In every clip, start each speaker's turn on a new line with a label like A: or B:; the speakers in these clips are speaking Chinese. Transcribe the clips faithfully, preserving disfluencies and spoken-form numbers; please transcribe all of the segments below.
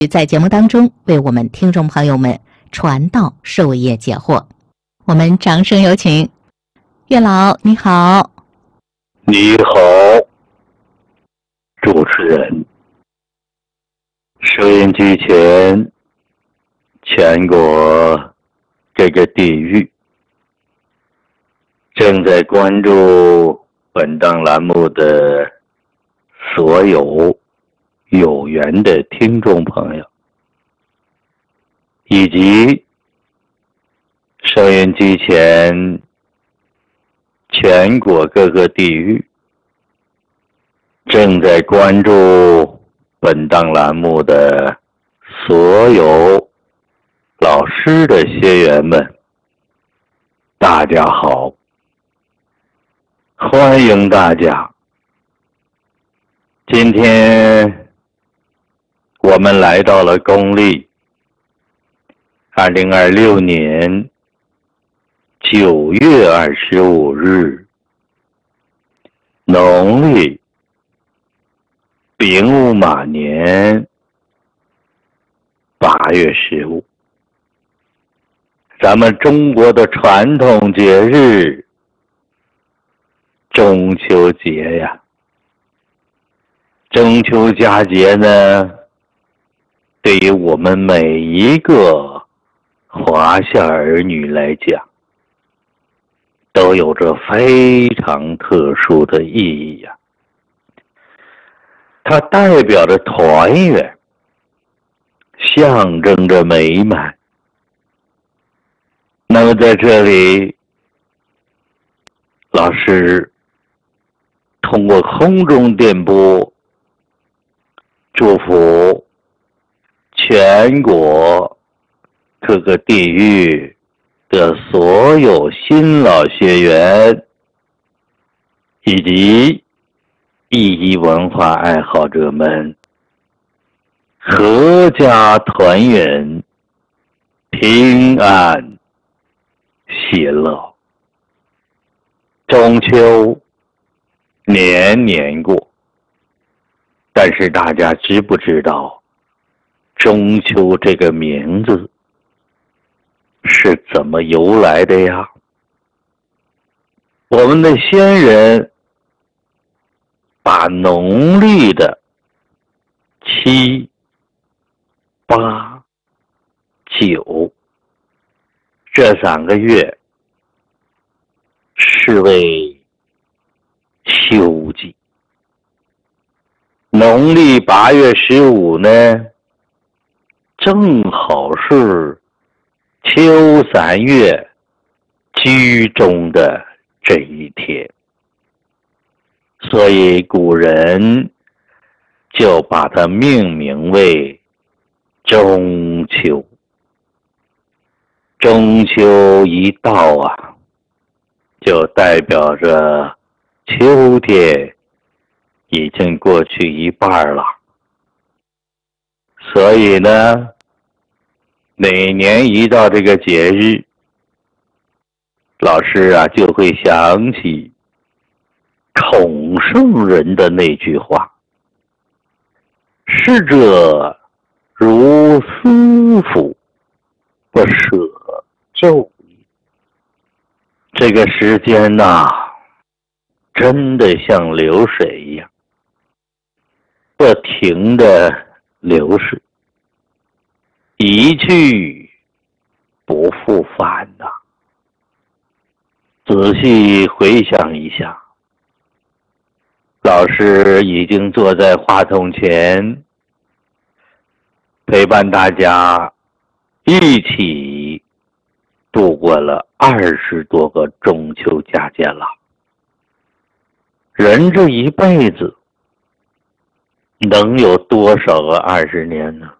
A: 在节目当中为我们听众朋友们传道授业解惑。我们掌声有请岳老，你好。
B: 你好，主持人。收音机前全国这个地域正在关注本档栏目的所有有缘的听众朋友，以及收音机前全国各个地域正在关注本档栏目的所有老师的学员们，大家好，欢迎大家。今天我们来到了公历二零二六年九月二十五日，农历丙午马年八月十五，咱们中国的传统节日中秋节呀。中秋佳节呢，对于我们每一个华夏儿女来讲，都有着非常特殊的意义呀。它代表着团圆，象征着美满。那么在这里，老师通过空中电波祝福全国各个地域的所有新老学员以及意义文化爱好者们，阖家团圆，平安喜乐。中秋年年过，但是大家知不知道中秋这个名字是怎么由来的呀？我们的先人把农历的七、八、九这三个月视为秋季，农历八月十五呢，正好是秋三月居中的这一天，所以古人就把它命名为中秋。中秋一到啊，就代表着秋天已经过去一半了。所以呢，每年一到这个节日，老师啊就会想起孔圣人的那句话：逝者如斯夫，不舍昼也。这个时间呐、啊，真的像流水一样，不停的流逝，一去不复返呐、啊。仔细回想一下，老师已经坐在话筒前，陪伴大家一起度过了二十多个中秋佳节了。人这一辈子能有多少个二十年呢？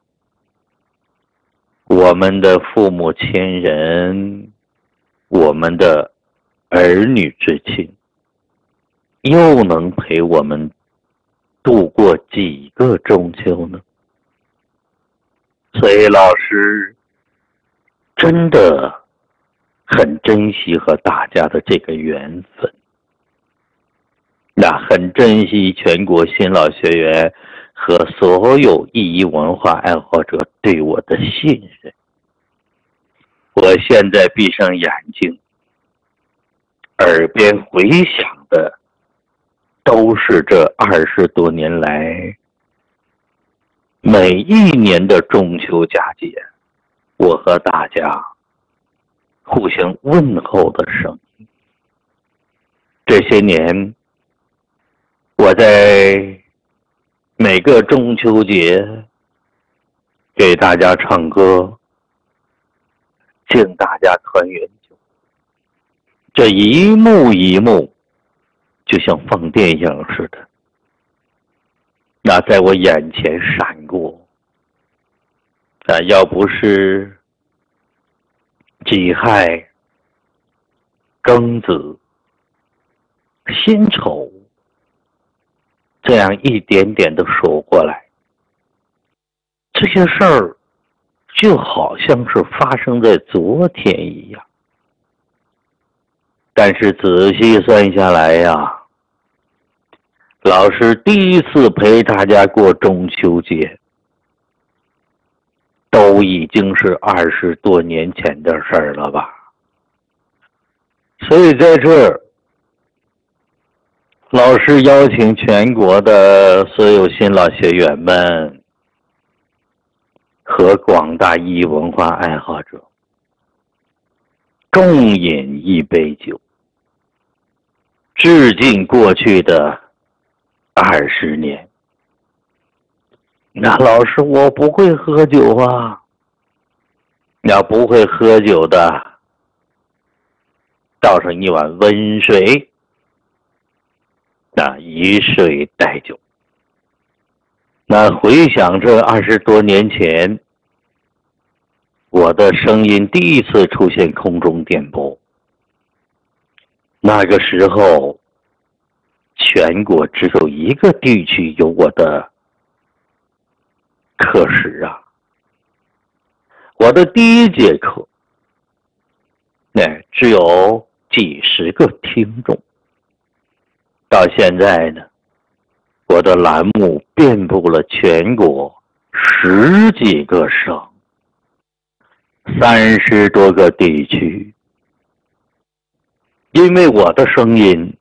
B: 我们的父母亲人，我们的儿女之情，又能陪我们度过几个中秋呢？所以老师真的很珍惜和大家的这个缘分，那很珍惜全国新老学员和所有意义文化爱好者对我的信任。我现在闭上眼睛，耳边回响的都是这二十多年来每一年的中秋佳节，我和大家互相问候的声音。这些年，我在每个中秋节给大家唱歌，敬大家团圆酒，这一幕一幕就像放电影似的，那在我眼前闪过。啊，要不是己亥、庚子、辛丑这样一点点的数过来，这些事儿就好像是发生在昨天一样。但是仔细算下来呀，老师第一次陪大家过中秋节，都已经是二十多年前的事儿了吧。所以在这儿，老师邀请全国的所有新老学员们和广大意义文化爱好者共饮一杯酒，致敬过去的二十年。那老师，我不会喝酒啊。要不会喝酒的，倒上一碗温水，那以水代酒。那回想这二十多年前，我的声音第一次出现空中电波，那个时候全国只有一个地区有我的课时啊。我的第一节课，那只有几十个听众。到现在呢，我的栏目遍布了全国十几个省，三十多个地区。因为我的声音，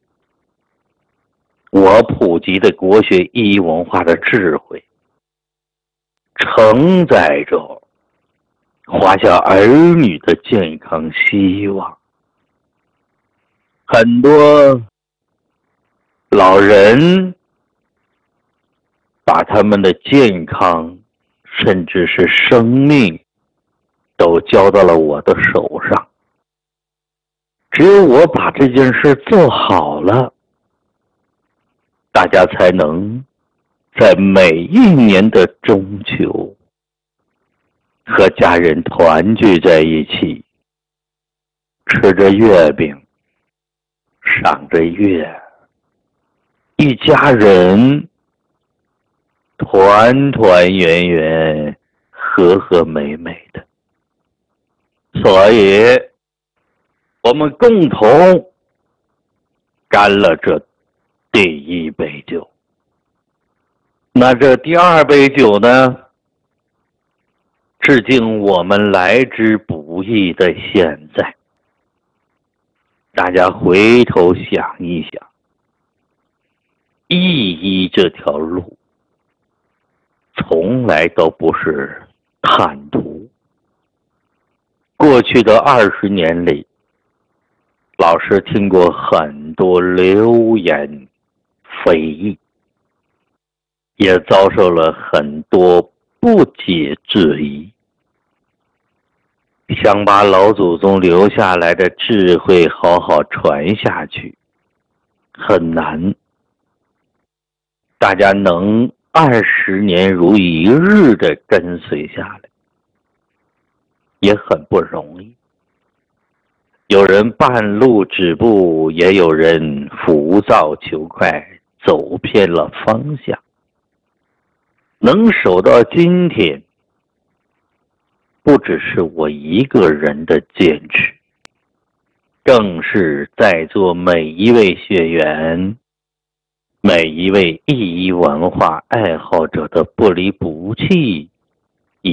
B: 我普及的国学意义文化的智慧，承载着华夏儿女的健康希望。很多老人把他们的健康甚至是生命都交到了我的手上。只有我把这件事做好了，大家才能在每一年的中秋和家人团聚在一起，吃着月饼，赏着月，一家人团团圆圆，和和美美的。所以我们共同干了这第一杯酒。那这第二杯酒呢，致敬我们来之不易的现在。大家回头想一想，意义这条路从来都不是坦途。过去的二十年里，老师听过很多流言蜚议，也遭受了很多不解质疑。想把老祖宗留下来的智慧好好传下去很难，大家能二十年如一日的跟随下来也很不容易。有人半路止步，也有人浮躁求快，走偏了方向。能守到今天，不只是我一个人的坚持，更是在座每一位学员每一位艺文化爱好者的不离不弃，